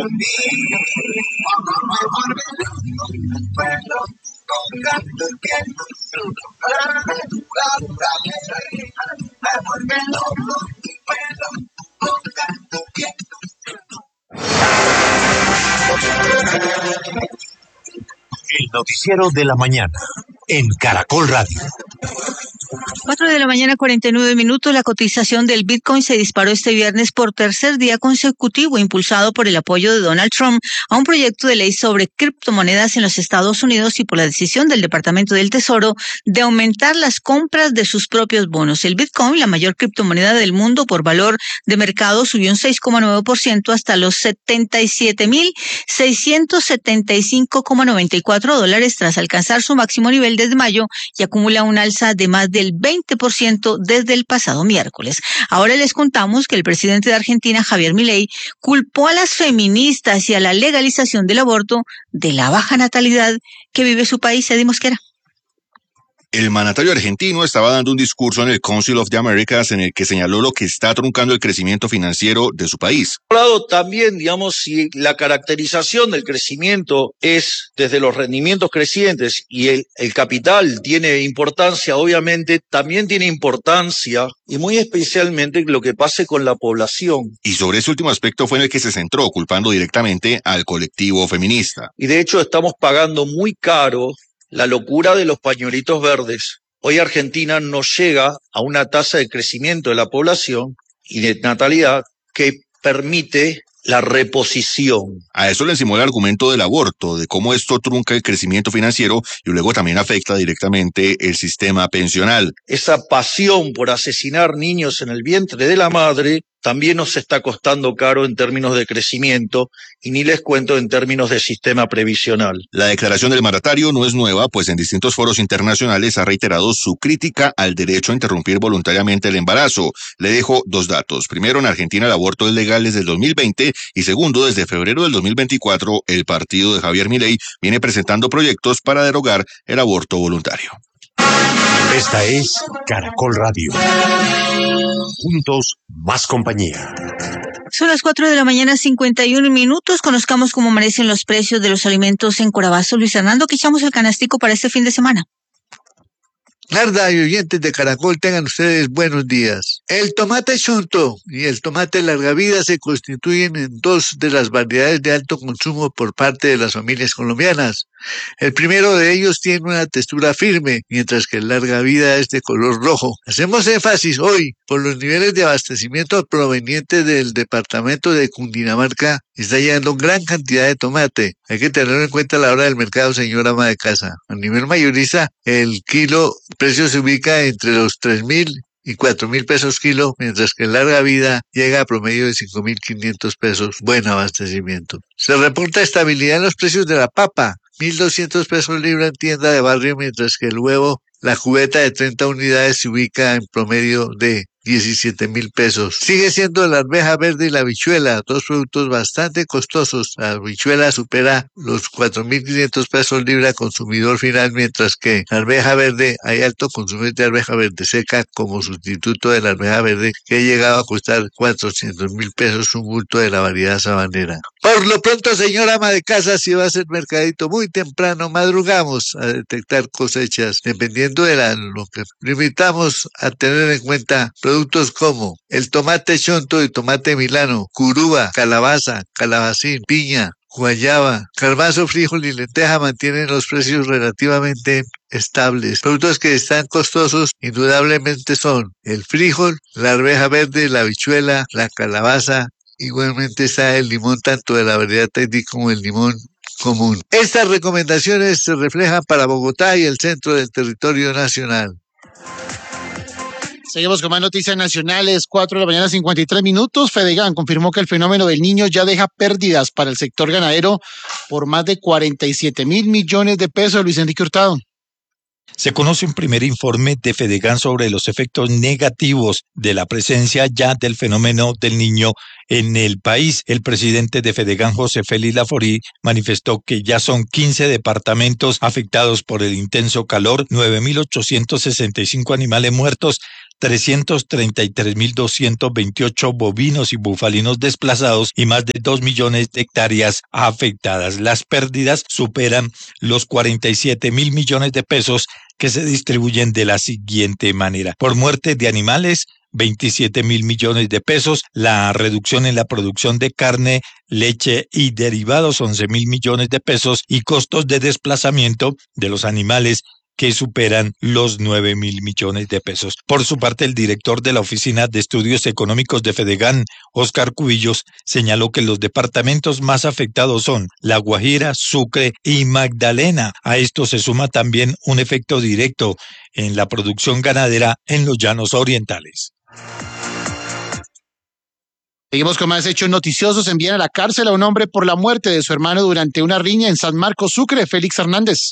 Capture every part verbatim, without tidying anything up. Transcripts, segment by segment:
El noticiero de la mañana en Caracol Radio. Cuatro de la mañana, cuarenta y nueve minutos. La cotización del Bitcoin se disparó este viernes por tercer día consecutivo, impulsado por el apoyo de Donald Trump a un proyecto de ley sobre criptomonedas en los Estados Unidos y por la decisión del Departamento del Tesoro de aumentar las compras de sus propios bonos. El Bitcoin, la mayor criptomoneda del mundo por valor de mercado, subió un seis coma nueve por ciento hasta los setenta y siete mil seiscientos setenta y cinco coma noventa y cuatro dólares tras alcanzar su máximo nivel desde mayo y acumula un alza de más del veinte por ciento desde el pasado miércoles. Ahora les contamos que el presidente de Argentina, Javier Milei, culpó a las feministas y a la legalización del aborto de la baja natalidad que vive su país. Eddie Mosquera. El mandatario argentino estaba dando un discurso en el Council of the Americas en el que señaló lo que está truncando el crecimiento financiero de su país. Por otro lado, también, digamos, si la caracterización del crecimiento es desde los rendimientos crecientes y el, el capital tiene importancia, obviamente también tiene importancia y muy especialmente lo que pase con la población. Y sobre ese último aspecto fue en el que se centró, culpando directamente al colectivo feminista. Y de hecho estamos pagando muy caro la locura de los pañuelitos verdes. Hoy Argentina no llega a una tasa de crecimiento de la población y de natalidad que permite la reposición. A eso le encimó el argumento del aborto, de cómo esto trunca el crecimiento financiero y luego también afecta directamente el sistema pensional. Esa pasión por asesinar niños en el vientre de la madre también nos está costando caro en términos de crecimiento y ni les cuento en términos de sistema previsional. La declaración del mandatario no es nueva, pues en distintos foros internacionales ha reiterado su crítica al derecho a interrumpir voluntariamente el embarazo. Le dejo dos datos. Primero, en Argentina el aborto es legal desde el dos mil veinte y segundo, desde febrero del dos mil veinticuatro el partido de Javier Milei viene presentando proyectos para derogar el aborto voluntario. Esta es Caracol Radio. Juntos, más compañía. Son las cuatro de la mañana, cincuenta y un minutos. Conozcamos cómo amanecen los precios de los alimentos en Corabazo. Luis Fernando, que echamos el canastico para este fin de semana. Narda y oyentes de Caracol, tengan ustedes buenos días. El tomate chonto y el tomate larga vida se constituyen en dos de las variedades de alto consumo por parte de las familias colombianas. El primero de ellos tiene una textura firme, mientras que el larga vida es de color rojo. Hacemos énfasis hoy por los niveles de abastecimiento provenientes del departamento de Cundinamarca. Está llegando gran cantidad de tomate. Hay que tenerlo en cuenta a la hora del mercado, señora ama de casa. A nivel mayorista, el kilo, el precio se ubica entre los tres mil y cuatro mil pesos kilo, mientras que en larga vida llega a promedio de cinco mil quinientos pesos. Buen abastecimiento. Se reporta estabilidad en los precios de la papa, mil doscientos pesos libra en tienda de barrio, mientras que el huevo, la cubeta de treinta unidades, se ubica en promedio de diecisiete mil pesos. Sigue siendo la arveja verde y la habichuela, dos productos bastante costosos. La habichuela supera los cuatro mil quinientos pesos libra consumidor final, mientras que la arveja verde, hay alto consumo de arveja verde seca como sustituto de la arveja verde, que ha llegado a costar cuatrocientos mil pesos un bulto de la variedad sabanera. Por lo pronto, señora ama de casa, si va a ser mercadito muy temprano, madrugamos a detectar cosechas, dependiendo de la, lo que limitamos a tener en cuenta productos como el tomate chonto y tomate milano, curuba, calabaza, calabacín, piña, guayaba, garbanzo, frijol y lenteja mantienen los precios relativamente estables. Productos que están costosos indudablemente son el frijol, la arveja verde, la habichuela, la calabaza. Igualmente está el limón, tanto de la variedad técnica como el limón común. Estas recomendaciones se reflejan para Bogotá y el centro del territorio nacional. Seguimos con más noticias nacionales, cuatro de la mañana, cincuenta y tres minutos. Fedegan confirmó que el fenómeno del Niño ya deja pérdidas para el sector ganadero por más de cuarenta y siete mil millones de pesos. Luis Enrique Hurtado. Se conoce un primer informe de Fedegan sobre los efectos negativos de la presencia ya del fenómeno del Niño en el país. El presidente de Fedegan, José Félix Laforí, manifestó que ya son quince departamentos afectados por el intenso calor, nueve mil ochocientos sesenta y cinco animales muertos, trescientos treinta y tres mil doscientos veintiocho bovinos y bufalinos desplazados y más de dos millones de hectáreas afectadas. Las pérdidas superan los cuarenta y siete mil millones de pesos, que se distribuyen de la siguiente manera: por muerte de animales, veintisiete mil millones de pesos; la reducción en la producción de carne, leche y derivados, once mil millones de pesos; y costos de desplazamiento de los animales, que superan los nueve mil millones de pesos. Por su parte, el director de la Oficina de Estudios Económicos de Fedegan, Óscar Cubillos, señaló que los departamentos más afectados son La Guajira, Sucre y Magdalena. A esto se suma también un efecto directo en la producción ganadera en los llanos orientales. Seguimos con más hechos noticiosos. Envían a la cárcel a un hombre por la muerte de su hermano durante una riña en San Marcos, Sucre. Félix Hernández.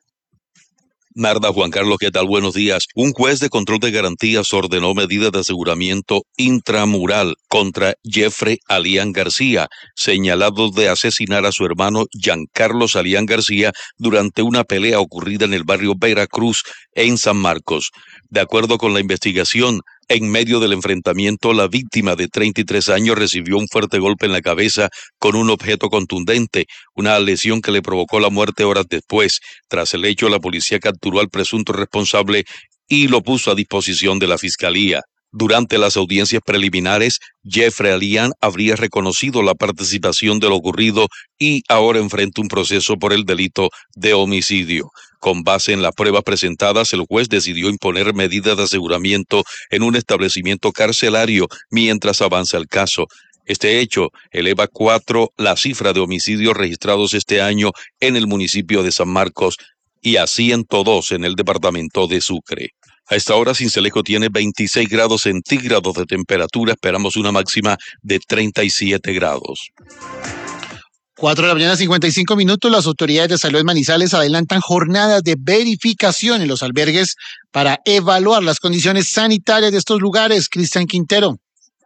Narda, Juan Carlos, ¿qué tal? Buenos días. Un juez de control de garantías ordenó medidas de aseguramiento intramural contra Jeffrey Alián García, señalado de asesinar a su hermano Giancarlos Alián García durante una pelea ocurrida en el barrio Veracruz, en San Marcos. De acuerdo con la investigación, en medio del enfrentamiento, la víctima de treinta y tres años recibió un fuerte golpe en la cabeza con un objeto contundente, una lesión que le provocó la muerte horas después. Tras el hecho, la policía capturó al presunto responsable y lo puso a disposición de la fiscalía. Durante las audiencias preliminares, Jeffrey Alián habría reconocido la participación de lo ocurrido y ahora enfrenta un proceso por el delito de homicidio. Con base en las pruebas presentadas, el juez decidió imponer medidas de aseguramiento en un establecimiento carcelario mientras avanza el caso. Este hecho eleva a cuatro la cifra de homicidios registrados este año en el municipio de San Marcos y a ciento dos en el departamento de Sucre. A esta hora, Sincelejo tiene veintiséis grados centígrados de temperatura. Esperamos una máxima de treinta y siete grados. Cuatro de la mañana, cincuenta y cinco minutos. Las autoridades de salud en Manizales adelantan jornadas de verificación en los albergues para evaluar las condiciones sanitarias de estos lugares. Cristian Quintero.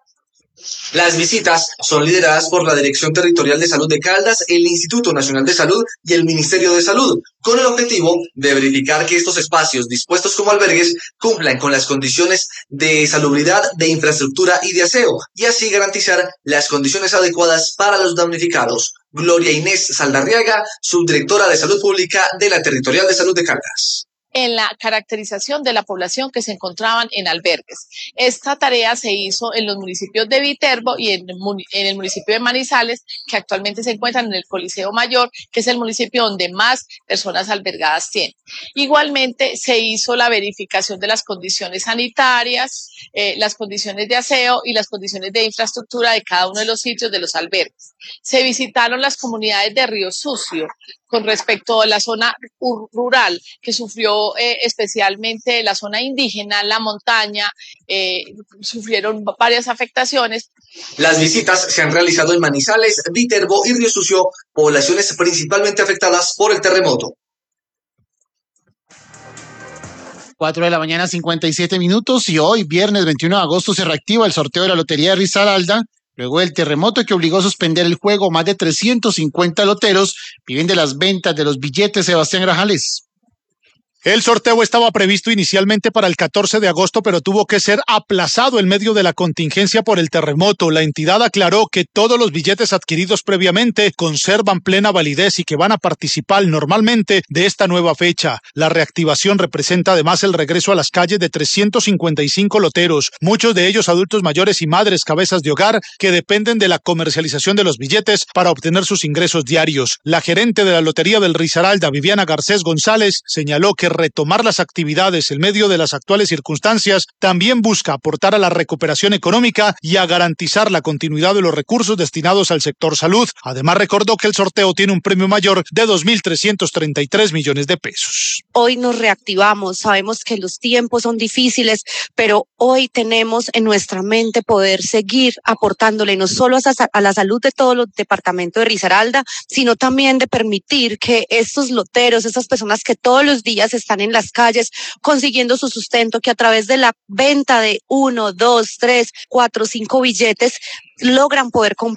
Las visitas son lideradas por la Dirección Territorial de Salud de Caldas, el Instituto Nacional de Salud y el Ministerio de Salud, con el objetivo de verificar que estos espacios dispuestos como albergues cumplan con las condiciones de salubridad, de infraestructura y de aseo, y así garantizar las condiciones adecuadas para los damnificados. Gloria Inés Saldarriaga, subdirectora de Salud Pública de la Territorial de Salud de Caldas. En la caracterización de la población que se encontraban en albergues. Esta tarea se hizo en los municipios de Viterbo y en, en el municipio de Manizales, que actualmente se encuentran en el Coliseo Mayor, que es el municipio donde más personas albergadas tienen. Igualmente se hizo la verificación de las condiciones sanitarias, eh, las condiciones de aseo y las condiciones de infraestructura de cada uno de los sitios de los albergues. Se visitaron las comunidades de Río Sucio, con respecto a la zona rural, que sufrió eh, especialmente la zona indígena, la montaña, eh, sufrieron varias afectaciones. Las visitas se han realizado en Manizales, Viterbo y Río Sucio, poblaciones principalmente afectadas por el terremoto. Cuatro de la mañana, cincuenta y siete minutos, y hoy, viernes veintiuno de agosto, se reactiva el sorteo de la Lotería de Risaralda. Luego del terremoto que obligó a suspender el juego, más de trescientos cincuenta loteros viven de las ventas de los billetes. Sebastián Grajales. El sorteo estaba previsto inicialmente para el catorce de agosto, pero tuvo que ser aplazado en medio de la contingencia por el terremoto. La entidad aclaró que todos los billetes adquiridos previamente conservan plena validez y que van a participar normalmente de esta nueva fecha. La reactivación representa además el regreso a las calles de trescientos cincuenta y cinco loteros, muchos de ellos adultos mayores y madres cabezas de hogar que dependen de la comercialización de los billetes para obtener sus ingresos diarios. La gerente de la Lotería del Risaralda, Viviana Garcés González, señaló que retomar las actividades en medio de las actuales circunstancias también busca aportar a la recuperación económica y a garantizar la continuidad de los recursos destinados al sector salud. Además, recordó que el sorteo tiene un premio mayor de dos mil trescientos treinta y tres millones de pesos. Hoy nos reactivamos, sabemos que los tiempos son difíciles, pero hoy tenemos en nuestra mente poder seguir aportándole no solo a la salud de todo el departamento de Risaralda, sino también de permitir que estos loteros, estas personas que todos los días están en las calles consiguiendo su sustento, que a través de la venta de uno, dos, tres, cuatro, cinco billetes logran poder comprar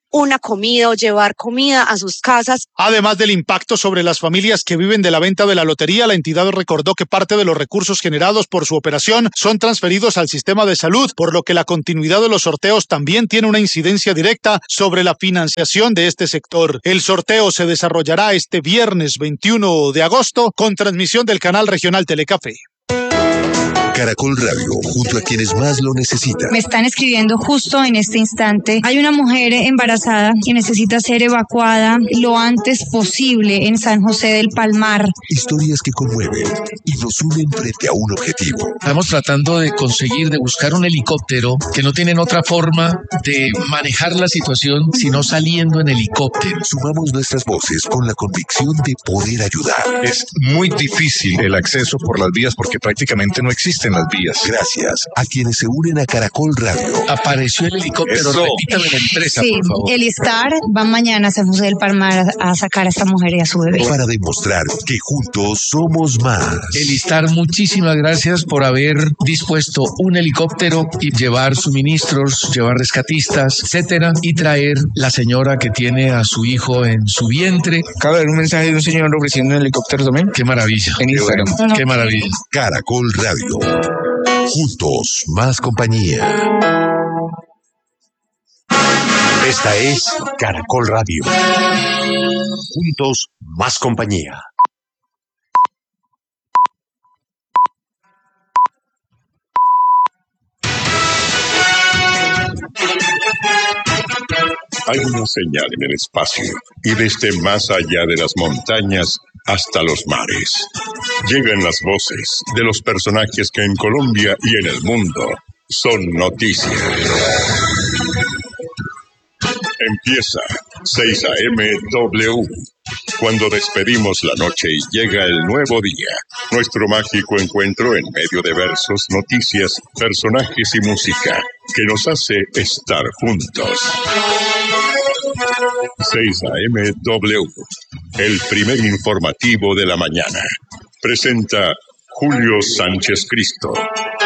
una comida o llevar comida a sus casas. Además del impacto sobre las familias que viven de la venta de la lotería, la entidad recordó que parte de los recursos generados por su operación son transferidos al sistema de salud, por lo que la continuidad de los sorteos también tiene una incidencia directa sobre la financiación de este sector. El sorteo se desarrollará este viernes veintiuno de agosto con transmisión del canal regional Telecafé. Caracol Radio, junto a quienes más lo necesitan. Me están escribiendo justo en este instante. Hay una mujer embarazada que necesita ser evacuada lo antes posible en San José del Palmar. Historias que conmueven y nos unen frente a un objetivo. Estamos tratando de conseguir, de buscar un helicóptero que no tienen otra forma de manejar la situación sino saliendo en helicóptero. Sumamos nuestras voces con la convicción de poder ayudar. Es muy difícil el acceso por las vías porque prácticamente no existen las vías. Gracias a quienes se unen a Caracol Radio. Apareció el helicóptero, Eso. repítame la empresa, Sí, por favor. el Star va mañana a San José del Palmar a, a sacar a esta mujer y a su bebé. Para demostrar que juntos somos más. Elistar, muchísimas gracias por haber dispuesto un helicóptero y llevar suministros, llevar rescatistas, etcétera, y traer la señora que tiene a su hijo en su vientre. Acabo de ver un mensaje de un señor ofreciendo un helicóptero también. Qué maravilla. En Instagram. Qué, Qué maravilla. Caracol Radio. Juntos, más compañía. Esta es Caracol Radio. Juntos, más compañía. Hay una señal en el espacio y desde más allá de las montañas hasta los mares. Llegan las voces de los personajes que en Colombia y en el mundo son noticia. Empieza seis A M W. Cuando despedimos la noche y llega el nuevo día, nuestro mágico encuentro en medio de versos, noticias, personajes y música que nos hace estar juntos. seis A M W, el primer informativo de la mañana. Presenta Julio Sánchez Cristo.